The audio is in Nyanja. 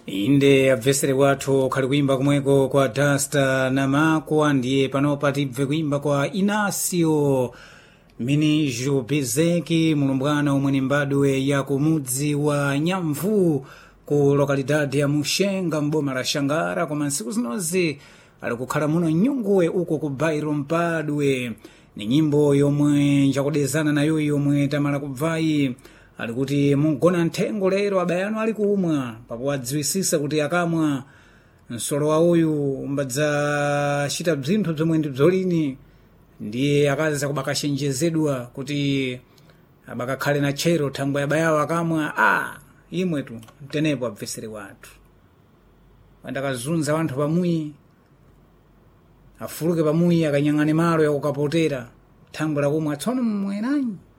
inde abvesere wathu khali kuimba kumweko kwa Dasta Namakwa ndiye panopa tibve kuimba kwa Inacio Minijo Bezeki mulumbwana omwe ni mbadwe ya kumudzi wa Nyamvu ku lokalidade ya Mushenga mboma la Shangara koma nsiku zinozi ali kukhala muno Nyungwe uko ku Bairo Mpadwe. Ni nyimbo yomwe njakudezana nayo yomwe tamala kubvayi ali kuti mugona nthengo lero abayano ali kumwa papo adziwisisa kuti akamwa msolo wa uyu mbadza chita bzinthu bzomwe ndi bzolini ndiye akaza kubakashenjezedwa kuti abakakhale na chero thangwe abayawo akamwa imwe tu mtenepo abvesere wathu andakazunza wanthu pamuyi afuluke pamuyi akanyang'ane malo yakukapotera thangwe lakumwa tsono mmweranyi